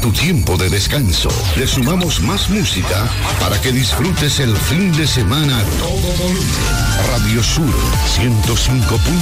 tu tiempo de descanso. Le sumamos más música para que disfrutes el fin de semana a todo volumen. Radio Sur 105.